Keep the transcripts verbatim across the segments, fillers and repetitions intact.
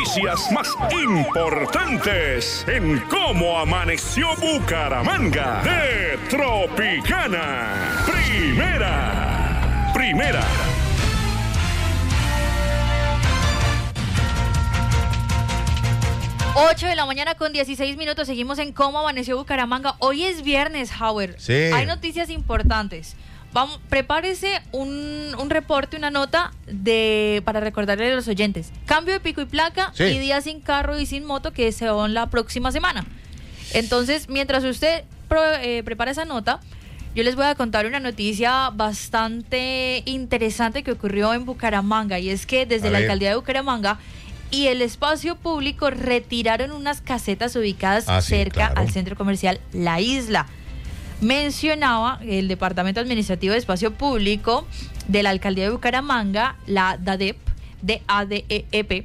Noticias más importantes en cómo amaneció Bucaramanga de Tropicana. Primera, primera. ocho de la mañana con dieciséis minutos, seguimos en cómo amaneció Bucaramanga. Hoy es viernes, Howard. Sí. Hay noticias importantes. Vamos, prepárese un, un reporte, una nota de para recordarle a los oyentes. Cambio de pico y placa Sí. y día sin carro y sin moto que se van la próxima semana. Entonces, mientras usted pro, eh, prepara esa nota, yo les voy a contar una noticia bastante interesante que ocurrió en Bucaramanga. Y es que desde A la ver. alcaldía de Bucaramanga y el espacio público retiraron unas casetas ubicadas Ah, sí, cerca claro. al centro comercial La Isla. Mencionaba el Departamento Administrativo de Espacio Público de la Alcaldía de Bucaramanga, la DADEP, D A D E E P,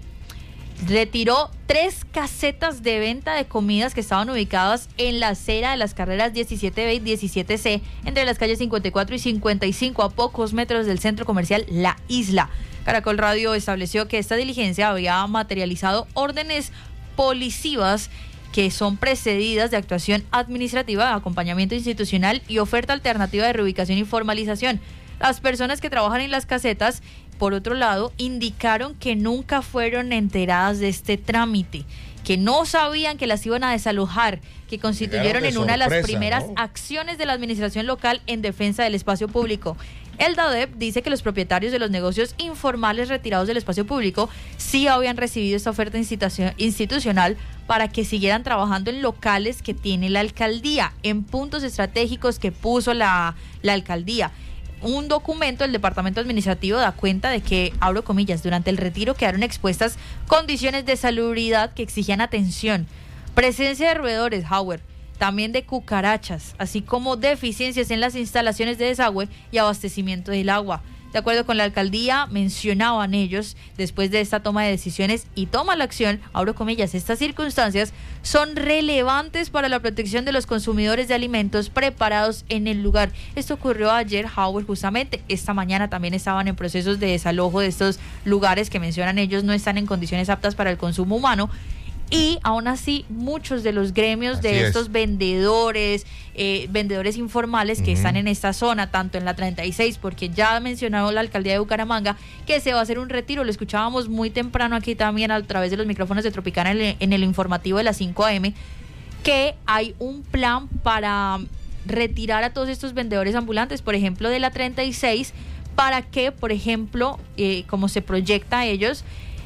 retiró tres casetas de venta de comidas que estaban ubicadas en la acera de las carreras diecisiete B y diecisiete C, entre las calles cincuenta y cuatro y cincuenta y cinco, a pocos metros del centro comercial La Isla. Caracol Radio estableció que esta diligencia había materializado órdenes policivas que son precedidas de actuación administrativa, acompañamiento institucional y oferta alternativa de reubicación y formalización. Las personas que trabajan en las casetas, por otro lado, indicaron que nunca fueron enteradas de este trámite, que no sabían que las iban a desalojar, que constituyeron de en una de las sorpresa, primeras ¿no? acciones de la administración local en defensa del espacio público. El DADEP dice que los propietarios de los negocios informales retirados del espacio público sí habían recibido esta oferta institucio- institucional para que siguieran trabajando en locales que tiene la alcaldía, en puntos estratégicos que puso la, la alcaldía. Un documento del Departamento Administrativo da cuenta de que, abro comillas, durante el retiro quedaron expuestas condiciones de salubridad que exigían atención, presencia de roedores, Howard, también de cucarachas, así como deficiencias en las instalaciones de desagüe y abastecimiento del agua. De acuerdo con la alcaldía, mencionaban ellos, después de esta toma de decisiones y toma la acción, abro comillas, estas circunstancias son relevantes para la protección de los consumidores de alimentos preparados en el lugar. Esto ocurrió ayer, Howard, justamente. Esta mañana también estaban en procesos de desalojo de estos lugares que mencionan ellos no están en condiciones aptas para el consumo humano. Y aún así, muchos de los gremios Así de es. estos vendedores, eh, vendedores informales que Ujú. están en esta zona, tanto en la treinta y seis, porque ya mencionó la alcaldía de Bucaramanga que se va a hacer un retiro, lo escuchábamos muy temprano aquí también a través de los micrófonos de Tropicana en el, en el informativo de las cinco a eme, que hay un plan para retirar a todos estos vendedores ambulantes, por ejemplo, de la treinta y seis, para que, por ejemplo, eh, como se proyecta a ellos,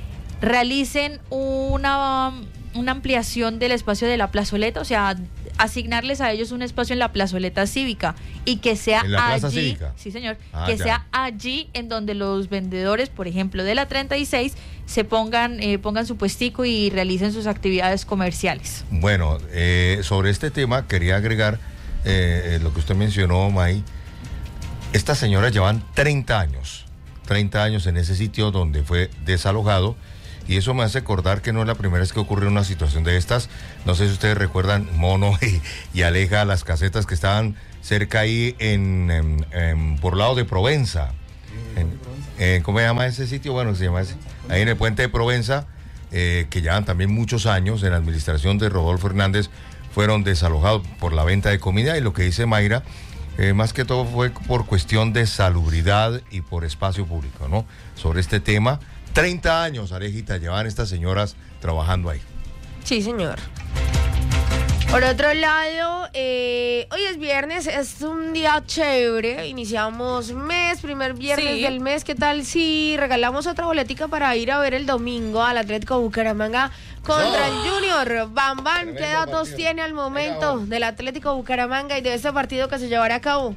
realicen una, una ampliación del espacio de la plazoleta, o sea, asignarles a ellos un espacio en la plazoleta cívica y que sea ¿En la plaza allí, cívica? sí señor, Ah, que ya. sea allí en donde los vendedores, por ejemplo, de la treinta y seis, se pongan, eh, pongan su puestico y realicen sus actividades comerciales. Bueno, eh, sobre este tema quería agregar eh, lo que usted mencionó, May. Estas señoras llevan treinta años, treinta años en ese sitio donde fue desalojado. Y eso me hace acordar que no es la primera vez que ocurre una situación de estas. No sé si ustedes recuerdan Mono y, y Aleja, las casetas que estaban cerca ahí en, en, en por lado de Provenza. En, eh, ¿Cómo se llama ese sitio? Bueno, se llama ese. Ahí en el puente de Provenza, eh, que llevan también muchos años en la administración de Rodolfo Hernández, fueron desalojados por la venta de comida. Y lo que dice Mayra, eh, más que todo fue por cuestión de salubridad y por espacio público, ¿no? Sobre este tema. treinta años, Alejita, llevan estas señoras trabajando ahí. Sí, señor. Por otro lado, eh, hoy es viernes, es un día chévere, iniciamos mes, primer viernes Sí. del mes. ¿Qué tal si regalamos otra boletica para ir a ver el domingo al Atlético Bucaramanga contra el Junior? Bam, bam, ¿qué Tremendo datos partido. tiene al momento Venga, del Atlético Bucaramanga y de este partido que se llevará a cabo?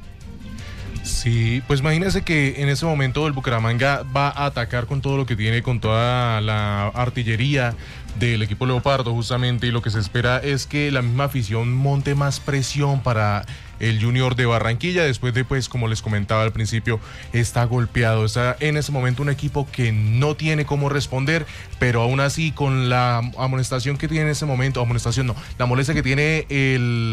Sí, pues imagínense que en ese momento el Bucaramanga va a atacar con todo lo que tiene, con toda la artillería del equipo Leopardo justamente, y lo que se espera es que la misma afición monte más presión para el Junior de Barranquilla, después de, pues, como les comentaba al principio, está golpeado, está en ese momento un equipo que no tiene cómo responder, pero aún así con la amonestación que tiene en ese momento, amonestación no, la molestia que tiene el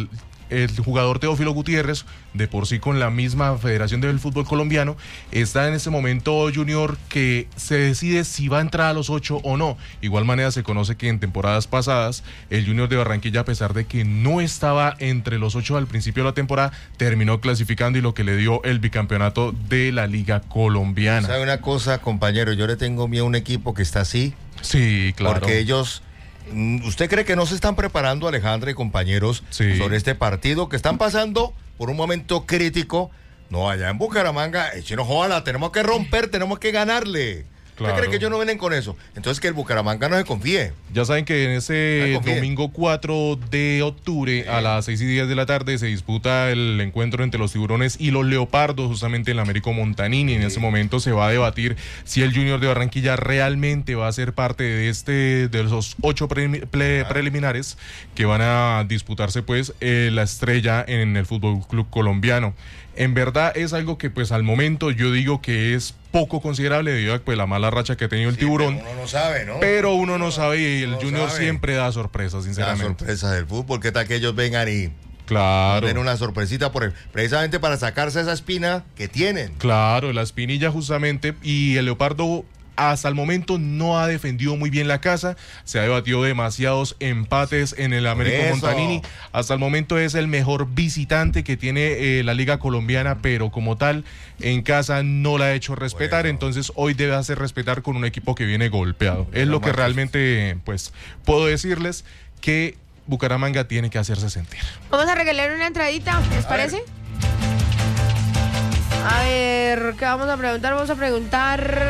el jugador Teófilo Gutiérrez, de por sí con la misma Federación del Fútbol Colombiano, está en este momento Junior que se decide si va a entrar a los ocho o no. Igual manera se conoce que en temporadas pasadas el Junior de Barranquilla, a pesar de que no estaba entre los ocho al principio de la temporada, terminó clasificando y lo que le dio el bicampeonato de la Liga Colombiana. ¿Sabe una cosa, compañero? Yo le tengo miedo a un equipo que está así. Sí, claro. Porque ellos... ¿Usted cree que no se están preparando, Alejandra y compañeros, sí, sobre este partido? Que están pasando por un momento crítico. No, allá en Bucaramanga, el chino, joda, tenemos que romper, tenemos que ganarle. Claro. ¿Usted cree que ellos no vienen con eso? Entonces que el Bucaramanga no se confíe. Ya saben que en ese domingo cuatro de octubre, sí, a las seis y diez de la tarde se disputa el encuentro entre los Tiburones y los Leopardos, justamente en el Américo Montanini. Sí. En ese momento se va a debatir si el Junior de Barranquilla realmente va a ser parte de este de esos ocho pre, pre, preliminares que van a disputarse, pues, eh, la estrella en el Fútbol Club Colombiano. En verdad es algo que, pues, al momento yo digo que es poco considerable debido a, pues, la mala racha que ha tenido el sí, Tiburón. Pero uno no sabe, ¿no? Pero uno no sabe y el Junior sabe. Siempre da sorpresas, sinceramente. Da sorpresas del fútbol. ¿Qué tal que ellos vengan y claro, den una sorpresita por el, precisamente para sacarse esa espina que tienen? Claro, la espinilla justamente. Y el Leopardo hasta el momento no ha defendido muy bien la casa, se ha debatido demasiados empates en el Américo Montanini, hasta el momento es el mejor visitante que tiene eh, la Liga Colombiana, pero como tal en casa no la ha hecho respetar, bueno, entonces hoy debe hacer respetar con un equipo que viene golpeado, es lo que realmente, pues, puedo decirles que Bucaramanga tiene que hacerse sentir. Vamos a regalar una entradita, ¿les parece? A ver, ¿qué vamos a preguntar? Vamos a preguntar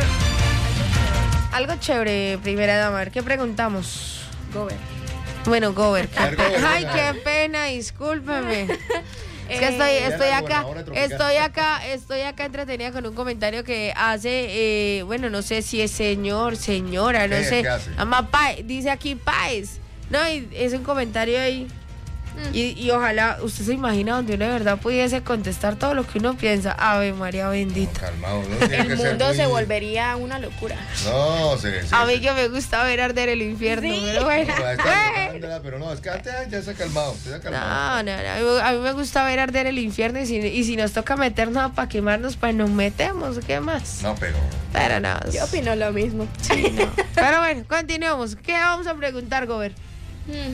algo chévere, primera dama. A ver, ¿qué preguntamos? Gober. Bueno, Gober. Qué pena. Ay, qué pena, discúlpeme. Es que estoy, estoy acá, estoy acá, estoy acá entretenida con un comentario que hace, eh, bueno, no sé si es señor, señora, no sé. Ama Paez, dice aquí Paez. No, y es un comentario ahí. Y, y ojalá, usted se imagina donde uno de verdad pudiese contestar todo lo que uno piensa. Ave María bendita. No, calmado, no tiene el que mundo muy... se volvería una locura. No, se, se, a mí se... que me gusta ver arder el infierno, sí, pero bueno. No, pero no, es que antes ya se ha calmado, se ha calmado. No, no, no, a mí me gusta ver arder el infierno y si, y si nos toca meternos para quemarnos, pues nos metemos, ¿qué más? No, pero... Pero no. Yo opino lo mismo. Sí, no. Pero bueno, continuemos. ¿Qué vamos a preguntar, Gober? Hmm.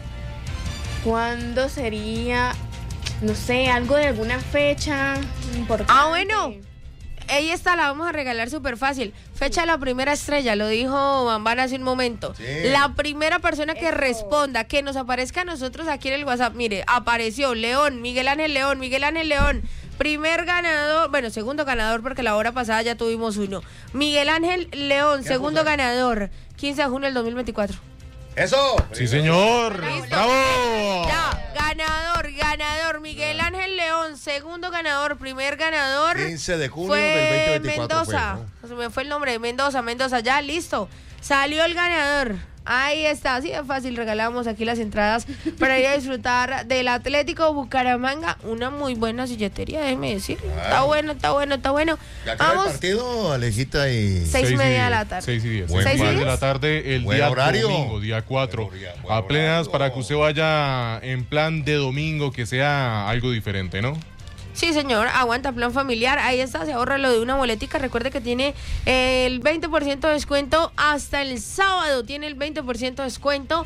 ¿Cuándo sería, no sé, algo de alguna fecha importante? Ah, bueno. Ahí está, la vamos a regalar súper fácil. Fecha de la primera estrella, lo dijo Bambán hace un momento. Sí. La primera persona que Eso. responda, que nos aparezca a nosotros aquí en el WhatsApp. Mire, apareció León, Miguel Ángel León, Miguel Ángel León. Primer ganador, bueno, segundo ganador porque la hora pasada ya tuvimos uno. Miguel Ángel León, segundo ganador, quince de junio del dos mil veinticuatro. ¡Eso! ¡Sí, señor! ¿Listo? ¡Bravo! Ya, ganador, ganador, Miguel Ángel León, segundo ganador, primer ganador. quince de junio fue del veinte veinticuatro. Mendoza. Fue, ¿no? Se me fue el nombre, Mendoza, Mendoza, ya, listo. Salió el ganador. Ahí está, así de fácil, regalamos aquí las entradas para ir a disfrutar del Atlético Bucaramanga, una muy buena silletería, déjeme decirlo. Claro. Está bueno, está bueno, está bueno. ¿Ya acaba el partido, Alejita? Y... Seis y media de la tarde. Seis y diez. Buen Seis y diez de la tarde el buen día horario. domingo, día cuatro. A plenas para que usted vaya en plan de domingo, que sea algo diferente, ¿no? Sí, señor, aguanta plan familiar, ahí está, se ahorra lo de una boletica, recuerde que tiene el veinte por ciento de descuento hasta el sábado, tiene el veinte por ciento de descuento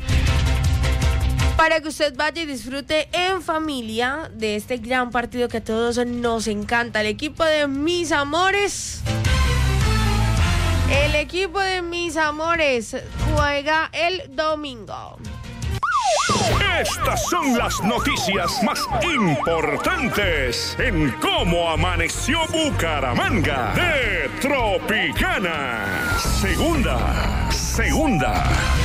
para que usted vaya y disfrute en familia de este gran partido que a todos nos encanta. El equipo de mis amores, el equipo de mis amores juega el domingo. Estas son las noticias más importantes en Cómo Amaneció Bucaramanga de Tropicana. Segunda, segunda.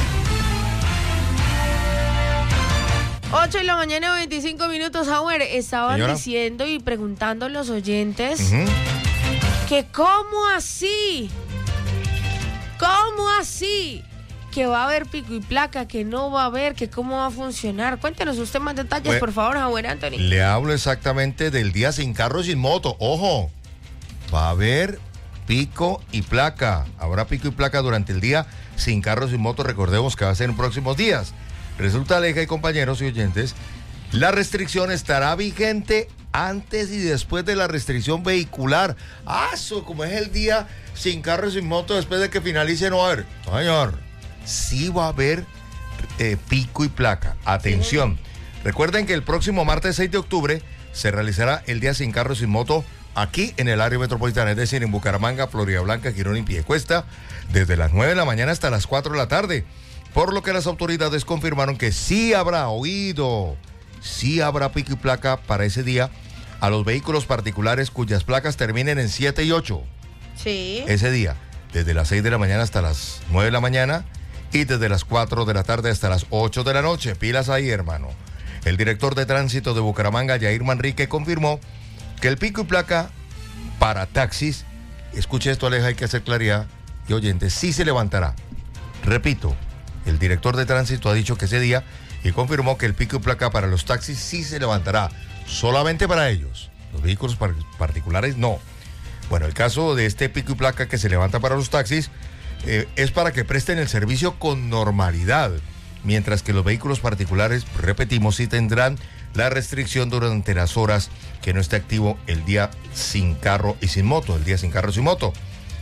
ocho de la mañana, veinticinco minutos, Howard. Estaban Señora. diciendo y preguntando a los oyentes uh-huh. que cómo así, cómo así, que va a haber pico y placa, que no va a haber, que cómo va a funcionar. Cuéntenos usted más detalles, bueno, por favor, Howard Anthony. Le hablo exactamente del día sin carro y sin moto. Ojo, va a haber pico y placa. Habrá pico y placa durante el día sin carro y sin moto. Recordemos que va a ser en próximos días. Resulta, Aleja y compañeros y oyentes, La restricción estará vigente antes y después de la restricción vehicular. Ah, eso, como es el día sin carro y sin moto, después de que finalice no va a haber. No, señor, sí va a haber eh, pico y placa. Atención. Recuerden que el próximo martes seis de octubre se realizará el día sin carro y sin moto aquí en el área metropolitana, es decir, en Bucaramanga, Florida Blanca, Girón y Piedecuesta, desde las nueve de la mañana hasta las cuatro de la tarde. Por lo que las autoridades confirmaron que sí habrá oído, sí habrá pico y placa para ese día a los vehículos particulares cuyas placas terminen en siete y ocho. Sí. Ese día, desde las seis de la mañana hasta las nueve de la mañana y desde las cuatro de la tarde hasta las ocho de la noche. Pilas ahí, hermano. El director de tránsito de Bucaramanga, Yair Manrique, confirmó que el pico y placa para taxis, escuche esto, Aleja, hay que hacer claridad, y oyentes, sí se levantará. Repito, el director de tránsito ha dicho que ese día y confirmó que el pico y placa para los taxis sí se levantará, solamente para ellos. Los vehículos par- particulares no. Bueno, el caso de este pico y placa que se levanta para los taxis eh, es para que presten el servicio con normalidad, mientras que los vehículos particulares, repetimos, sí tendrán la restricción durante las horas que no esté activo el día sin carro y sin moto, el día sin carro y sin moto.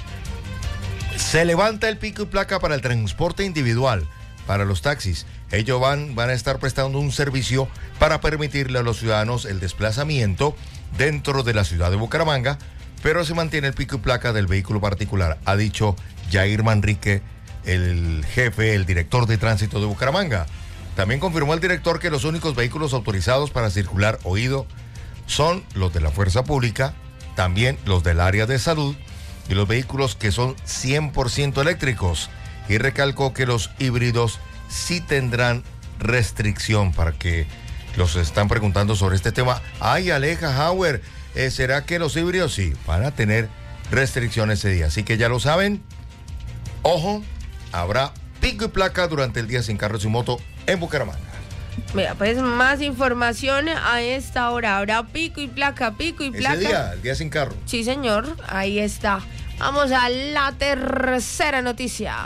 Se levanta el pico y placa para el transporte individual, para los taxis. Ellos van, van a estar prestando un servicio para permitirle a los ciudadanos el desplazamiento dentro de la ciudad de Bucaramanga, pero se mantiene el pico y placa del vehículo particular, ha dicho Yair Manrique, el jefe, el director de tránsito de Bucaramanga. También confirmó el director que los únicos vehículos autorizados para circular oído son los de la fuerza pública, también los del área de salud y los vehículos que son cien por ciento eléctricos. Y recalcó que los híbridos sí tendrán restricción, para que los están preguntando sobre este tema. Ay, Aleja, Hauer, eh, ¿será que los híbridos sí van a tener restricción ese día? Así que ya lo saben. Ojo, habrá pico y placa durante el día sin carro y sin moto en Bucaramanga. Mira, pues más información a esta hora. Habrá pico y placa, pico y placa. Ese día, el día sin carro. Sí, señor, ahí está. Vamos a la tercera noticia.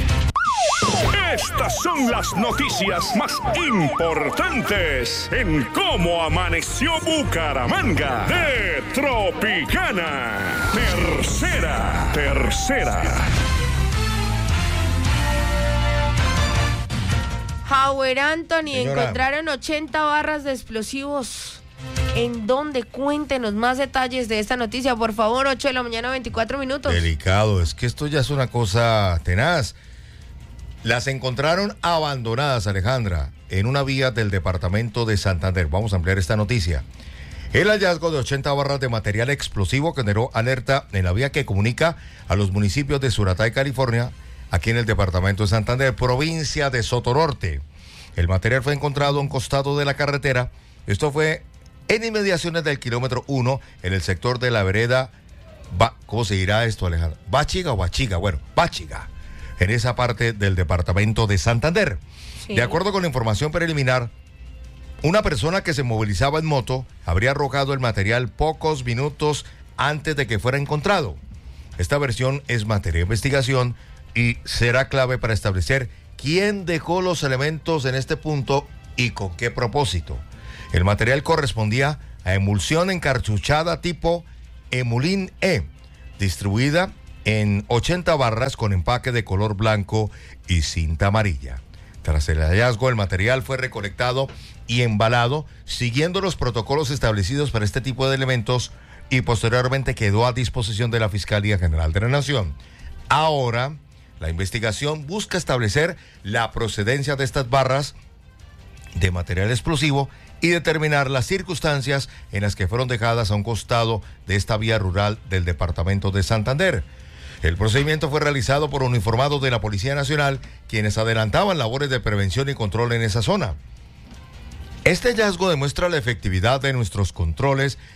Estas son las noticias más importantes en Cómo Amaneció Bucaramanga de Tropicana. Tercera, tercera. Howard Anthony, Señora. encontraron ochenta barras de explosivos. ¿En dónde? Cuéntenos más detalles de esta noticia, por favor. ocho de la mañana, veinticuatro minutos. Delicado, es que esto ya es una cosa tenaz. Las encontraron abandonadas, Alejandra, en una vía del departamento de Santander. Vamos a ampliar esta noticia. El hallazgo de ochenta barras de material explosivo generó alerta en la vía que comunica a los municipios de Suratá y California, aquí en el departamento de Santander, provincia de Sotonorte. El material fue encontrado a un costado de la carretera. Esto fue en inmediaciones del kilómetro uno, en el sector de la vereda, ba, ¿cómo se dirá esto, Alejandro? ¿Bachiga o Bachiga? Bueno, Bachiga, en esa parte del departamento de Santander. Sí. De acuerdo con la información preliminar, una persona que se movilizaba en moto habría arrojado el material pocos minutos antes de que fuera encontrado. Esta versión es materia de investigación y será clave para establecer quién dejó los elementos en este punto y con qué propósito. El material correspondía a emulsión encartuchada tipo Emulin E, distribuida en ochenta barras con empaque de color blanco y cinta amarilla. Tras el hallazgo, el material fue recolectado y embalado siguiendo los protocolos establecidos para este tipo de elementos y posteriormente quedó a disposición de la Fiscalía General de la Nación. Ahora, la investigación busca establecer la procedencia de estas barras de material explosivo y determinar las circunstancias en las que fueron dejadas a un costado de esta vía rural del departamento de Santander. El procedimiento fue realizado por uniformados de la Policía Nacional, quienes adelantaban labores de prevención y control en esa zona. Este hallazgo demuestra la efectividad de nuestros controles